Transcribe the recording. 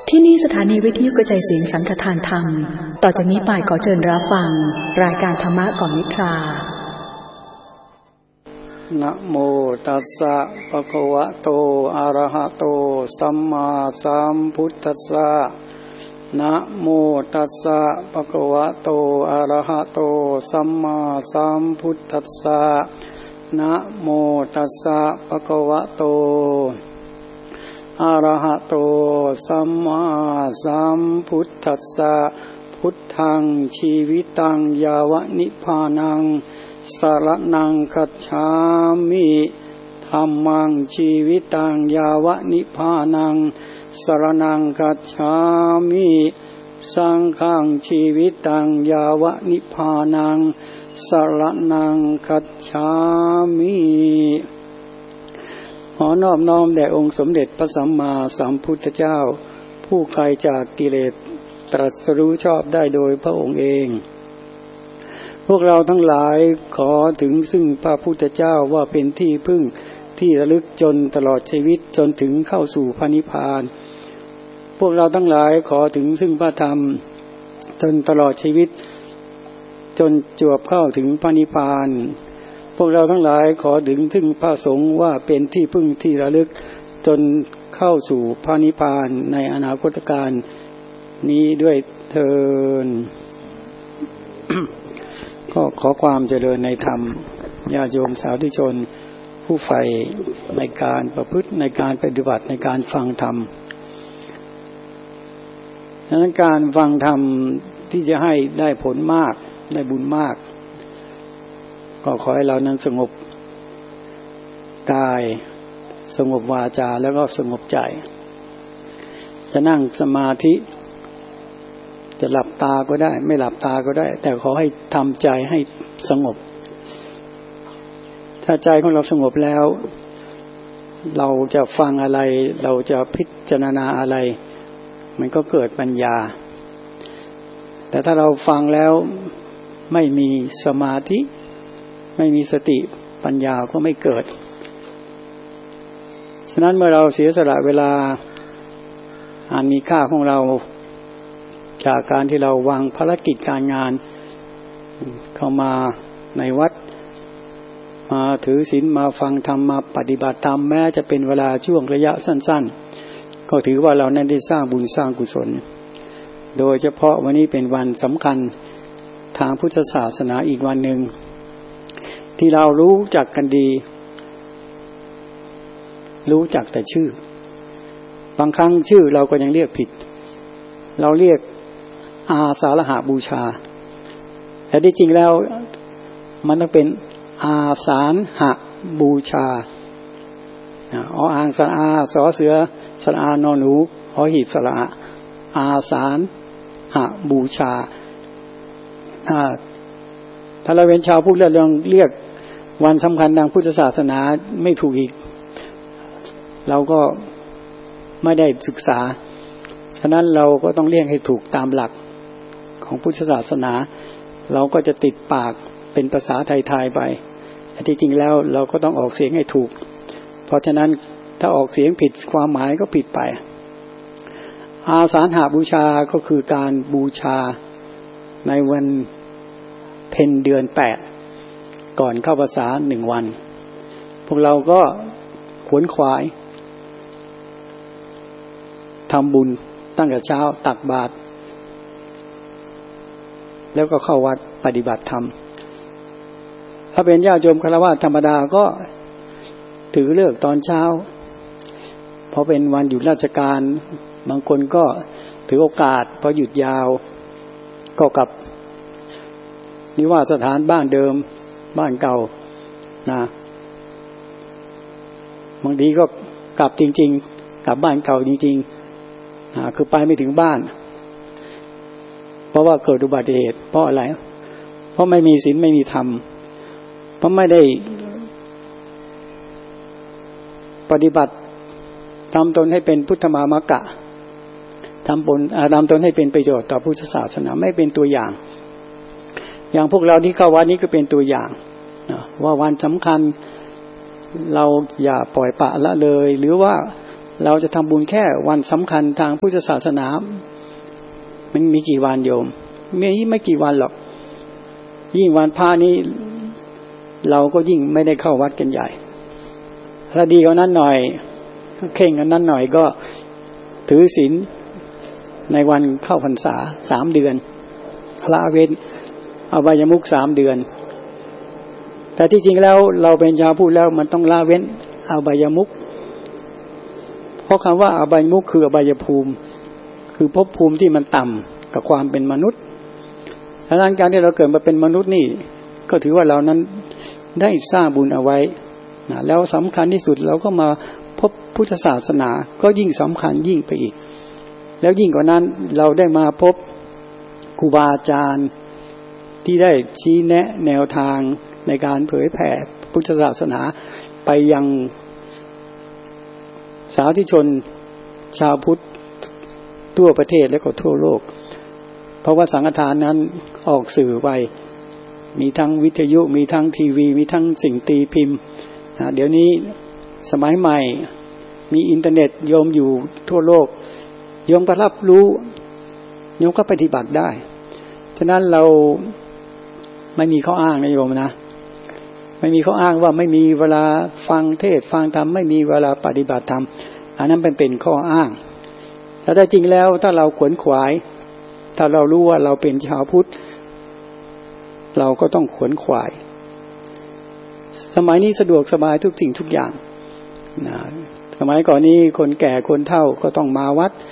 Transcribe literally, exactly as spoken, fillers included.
ที่นี่สถานีวิทยุกระจายเสียงสันทานธรรมต่อจากนี้ไปขอเชิญรับฟังรายการธรรมะก่อนนิทรานะโมตัสสะภะคะวะโตอะระหะโตสัมมาสัมพุทธัสสะนะโมตัสสะภะคะวะโตอะระหะโตสัมมาสัมพุทธัสสะนะโมตัสสะภะคะวะโตอะระหะโตสัมมาสัมพุทธัสสะพุทธังชีวิตังยาวะนิพพานังสรณังคัจฉามิธัมมังชีวิตังยาวะนิพพานังสรณังคัจฉามิสังฆังชีวิตังยาวะนิพพานังสรณังคัจฉามิขอนอบน้อมแด่องค์สมเด็จพระสัมมาสัมพุทธเจ้าผู้ไกลจากกิเลสตรัสรู้ชอบได้โดยพระองค์เองพวกเราทั้งหลายขอถึงซึ่งพระพุทธเจ้าว่าเป็นที่พึ่งที่ระลึกจนตลอดชีวิตจนถึงเข้าสู่พระนิพพานพวกเราทั้งหลายขอถึงซึ่งพระธรรมจนตลอดชีวิตจนจวบเข้าถึงพระนิพพานพวกเราทั้งหลายขอถึงซึ่งพระสงฆ์ว่าเป็นที่พึ่งที่ระลึกจนเข้าสู่พระนิพพานในอนาคตการนี้ด้วยเทอญ ก็ขอความเจริญในธรรมญาติโยมสาธุชนผู้ใฝ่ในการประพฤติในการปฏิบัติในการฟังธรรมดังนั้นการฟังธรรมที่จะให้ได้ผลมากได้บุญมากก็ขอให้เรานั้นสงบกายสงบวาจาแล้วก็สงบใจจะนั่งสมาธิจะหลับตาก็ได้ไม่หลับตาก็ได้แต่ขอให้ทำใจให้สงบถ้าใจของเราสงบแล้วเราจะฟังอะไรเราจะพิจารณาอะไรมันก็เกิดปัญญาแต่ถ้าเราฟังแล้วไม่มีสมาธิไม่มีสติปัญญาก็ไม่เกิดฉะนั้นเมื่อเราเสียสละเวลาอันมีค่าของเราจากการที่เราวางภารกิจการงานเข้ามาในวัดมาถือศีลมาฟังธรรมมาปฏิบัติธรรมแม้จะเป็นเวลาช่วงระยะสั้นๆก็ถือว่าเรานั้นได้สร้างบุญสร้างกุศลโดยเฉพาะวันนี้เป็นวันสำคัญทางพุทธศาสนาอีกวันหนึ่งที่เรารู้จักกันดีรู้จักแต่ชื่อบางครั้งชื่อเราก็ยังเรียกผิดเราเรียกอาสาฬหบูชาแต่ที่จริงแล้วมันต้องเป็นอาสาฬหบูชาอ๋ออ่างสระอาสอเสือสระอานอหนูหอหีบสระอาอาสาฬหบูชาถ้าเราเป็นชาวพุทธเราลองเรียกวันสำคัญทางพุทธศาสนาไม่ถูกอีกเราก็ไม่ได้ศึกษาฉะนั้นเราก็ต้องเรียกให้ถูกตามหลักของพุทธศาสนาเราก็จะติดปากเป็นภาษาไทยๆไปแต่ที่จริงแล้วเราก็ต้องออกเสียงให้ถูกเพราะฉะนั้นถ้าออกเสียงผิดความหมายก็ผิดไปอาสาฬหบูชาก็คือการบูชาในวันเพ็ญเดือนแปดก่อนเข้าพรรษาหนึ่งวันพวกเราก็ขวนขวายทำบุญตั้งแต่เช้าตักบาตรแล้วก็เข้าวัดปฏิบัติธรรมถ้าเป็นญาติโยมฆราวาสธรรมดาก็ถือเลิกตอนเช้าเพราะเป็นวันหยุดราชการบางคนก็ถือโอกาสพอหยุดยาวก็กลับนิวาสถานบ้านเดิมบ้านเก่านะบางทีก็กลับจริงๆกลับบ้านเก่าจริงๆอ่าคือไปไม่ถึงบ้านเพราะว่าเกิดอุบัติเหตุเพราะอะไรเพราะไม่มีศีลไม่มีธรรมเพราะไม่ได้ปฏิบัติทำตนให้เป็นพุทธมามกะทำตนทำตนให้เป็นประโยชน์ต่อพุทธศาสนาไม่เป็นตัวอย่างอย่างพวกเราที่เข้าวัดนี้ก็เป็นตัวอย่างว่าวันสำคัญเราอย่าปล่อยปละละเลยหรือว่าเราจะทำบุญแค่วันสำคัญทางพุทธศาสนามันมีกี่วันโยมมีไม่กี่วันหรอกยิ่งวันพระนี้เราก็ยิ่งไม่ได้เข้าวัดกันใหญ่ถ้าดีกว่านั้นหน่อยเข่งกันนั้นหน่อยก็ถือศีลในวันเข้าพรรษาสามเดือนละเว้นอบายมุขสามเดือนแต่ที่จริงแล้วเราเป็นชาวพุทธแล้วมันต้องละเว้นอบายมุขเพราะคำว่าอบายมุขคืออบายภูมิคือภพภูมิที่มันต่ำกับความเป็นมนุษย์ดังนั้นการที่เราเกิดมาเป็นมนุษย์นี่ก็ถือว่าเรานั้นได้สร้างบุญเอาไว้นะแล้วสำคัญที่สุดเราก็มาพบพุทธศาสนาก็ยิ่งสำคัญยิ่งไปอีกแล้วยิ่งกว่านั้นเราได้มาพบครูบาอาจารย์ที่ได้ชี้แนะแนวทางในการเผยแผ่พุทธศาสนาไปยังสาธุชนชาวพุทธทั่วประเทศและก็ทั่วโลกเพราะว่าสังฆทานนั้นออกสื่อไปมีทั้งวิทยุมีทั้งทีวีมีทั้งสิ่งตีพิมพ์เดี๋ยวนี้สมัยใหม่มีอินเทอร์เน็ตโยมอยู่ทั่วโลกโยมก็รับรู้โยมก็ปฏิบัติได้ฉะนั้นเราไม่มีข้ออ้างนะโยมนะไม่มีข้ออ้างว่าไม่มีเวลาฟังเทศน์ฟังธรรมไม่มีเวลาปฏิบัติธรรมอันนั้นเป็นเป็นข้ออ้างแต่ถ้าจริงแล้วถ้าเราขวนขวายถ้าเรารู้ว่าเราเป็นชาวพุทธเราก็ต้องขวนขวายสมัยนี้สะดวกสบายทุกสิ่งทุกอย่างนะสมัยก่อนนี้คนแก่คนเฒ่าก็ต้องมาวัด